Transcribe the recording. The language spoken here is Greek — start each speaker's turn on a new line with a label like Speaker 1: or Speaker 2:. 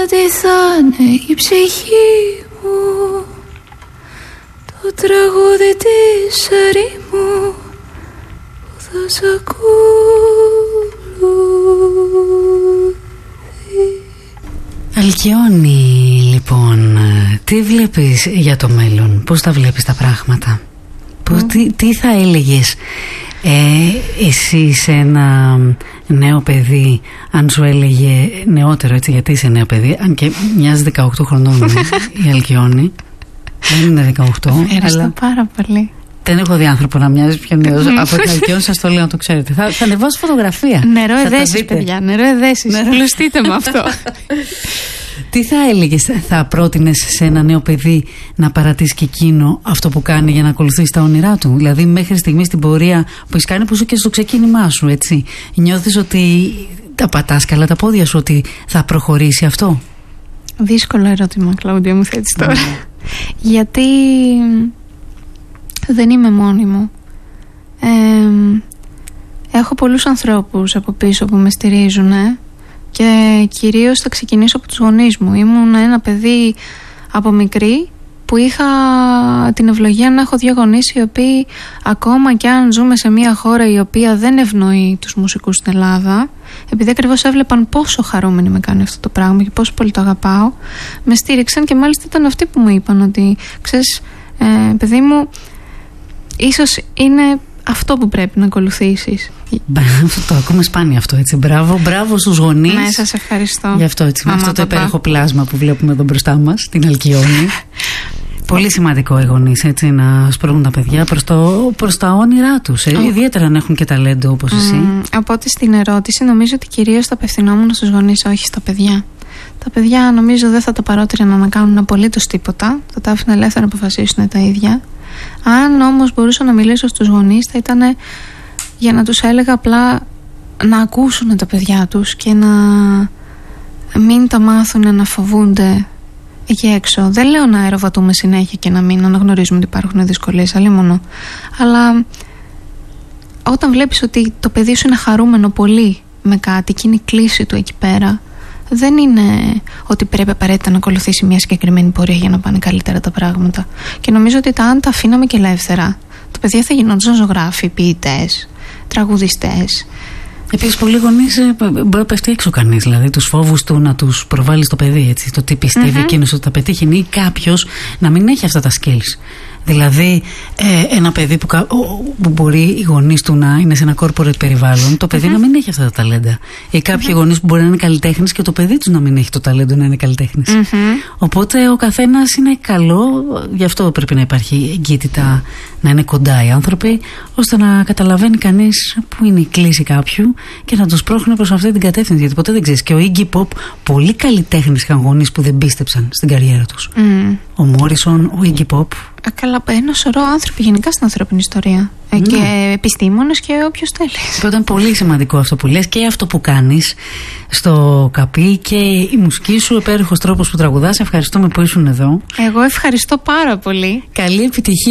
Speaker 1: τι θα είναι η ψυχή μου, το τραγούδι της ερήμου που θα σ' ακολουθεί.
Speaker 2: Αλκιόνη, λοιπόν, τι βλέπεις για το μέλλον, πώς τα βλέπεις τα πράγματα, τι θα έλεγες εσύ σε ένα νέο παιδί, αν σου έλεγε νεότερο, έτσι, γιατί είσαι νέο παιδί, αν και μοιάζει 18 χρονών η Αλκιόνη, δεν είναι 18.
Speaker 1: Ευχαριστώ πάρα πολύ.
Speaker 2: Δεν έχω δει άνθρωπο να μοιάζει πιο νέος από την Αλκιόνη, σας το λέω να το ξέρετε. Θα ανεβάσω φωτογραφία.
Speaker 1: Νερό εδέσεις, παιδιά, νερό εδέσεις. Πλουστείτε με αυτό.
Speaker 2: Τι θα έλεγες, θα πρότεινες σε ένα νέο παιδί να παρατήσει και εκείνο αυτό που κάνει για να ακολουθήσει τα όνειρά του? Δηλαδή, μέχρι στιγμή στην πορεία που έχεις κάνει, που είσαι και στο ξεκίνημά σου, έτσι, νιώθεις ότι τα πατάς καλά τα πόδια σου, ότι θα προχωρήσει αυτό?
Speaker 1: Δύσκολο ερώτημα, Κλάουντια, μου θέτεις τώρα. Γιατί δεν είμαι μόνη μου. Έχω πολλούς ανθρώπους από πίσω που με στηρίζουν, και κυρίως θα ξεκινήσω από τους γονείς μου. Ήμουν ένα παιδί από μικρή που είχα την ευλογία να έχω 2 γονείς οι οποίοι, ακόμα και αν ζούμε σε μια χώρα η οποία δεν ευνοεί τους μουσικούς στην Ελλάδα, επειδή ακριβώς έβλεπαν πόσο χαρούμενοι με κάνει αυτό το πράγμα και πόσο πολύ το αγαπάω, με στήριξαν, και μάλιστα ήταν αυτοί που μου είπαν ότι, ξέρεις, παιδί μου, ίσως είναι αυτό που πρέπει να ακολουθήσεις.
Speaker 2: Το ακούμε σπάνια αυτό, έτσι. Μπράβο στους γονείς.
Speaker 1: Ναι, σας ευχαριστώ.
Speaker 2: Γι' αυτό, έτσι, με αυτό το υπέροχο πλάσμα που βλέπουμε εδώ μπροστά μας, την Αλκιόνη. Πολύ σημαντικό οι γονείς, έτσι, να σπρώχνουν τα παιδιά προς τα όνειρά τους, ιδιαίτερα αν έχουν και ταλέντο όπως εσύ.
Speaker 1: Οπότε στην ερώτηση, νομίζω ότι κυρίως θα απευθυνόμουν στους γονείς, όχι στα παιδιά. Τα παιδιά νομίζω δεν θα τα παρότριναν να κάνουν απολύτως τίποτα, θα τα άφηναν ελεύθερα να αποφασίσουν τα ίδια. Αν όμως μπορούσα να μιλήσω στους γονείς, θα ήταν για να τους έλεγα απλά να ακούσουν τα παιδιά τους και να μην τα μάθουν να φοβούνται εκεί έξω. Δεν λέω να αεροβατούμε συνέχεια και να μην αναγνωρίζουμε ότι υπάρχουν δυσκολίες, αλλήμονο. Αλλά όταν βλέπεις ότι το παιδί σου είναι χαρούμενο πολύ με κάτι και είναι η κλίση του εκεί πέρα, δεν είναι ότι πρέπει απαραίτητα να ακολουθήσει μια συγκεκριμένη πορεία για να πάνε καλύτερα τα πράγματα. Και νομίζω ότι αν τα αφήναμε και ελεύθερα, τα παιδιά θα γινόντουσαν ζωγράφοι, ποιητές, τραγουδιστές.
Speaker 2: Επίσης, πολλοί γονείς μπορεί να πέφτει έξω κανείς, δηλαδή τους φόβους του να τους προβάλλει στο παιδί, έτσι, το τι πιστεύει εκείνος ότι θα πετύχει, ή κάποιος να μην έχει αυτά τα skills. Δηλαδή, ένα παιδί που μπορεί οι γονείς του να είναι σε ένα corporate περιβάλλον, το παιδί να μην έχει αυτά τα ταλέντα. Ή κάποιοι γονείς που μπορεί να είναι καλλιτέχνης και το παιδί τους να μην έχει το ταλέντο να είναι καλλιτέχνης. Οπότε ο καθένας είναι καλό, γι' αυτό πρέπει να υπάρχει εγκύτητα, να είναι κοντά οι άνθρωποι, ώστε να καταλαβαίνει κανείς που είναι η κλίση κάποιου και να τους πρόχνει προς αυτή την κατεύθυνση. Γιατί ποτέ δεν ξέρεις. Και ο Iggy Pop, πολλοί καλλιτέχνες είχαν γονείς που δεν πίστεψαν στην καριέρα τους. Ο Μόρισον, ο Iggy Pop.
Speaker 1: Καλά, ένα σωρό άνθρωποι γενικά στην ανθρώπινη ιστορία. Και επιστήμονες και όποιος θέλει.
Speaker 2: Οπότε είναι πολύ σημαντικό αυτό που λες και αυτό που κάνεις στο καπί και η μουσική σου, υπέροχος τρόπος που τραγουδάς. Ευχαριστούμε που ήσουν εδώ.
Speaker 1: Εγώ ευχαριστώ πάρα πολύ.
Speaker 2: Καλή επιτυχία.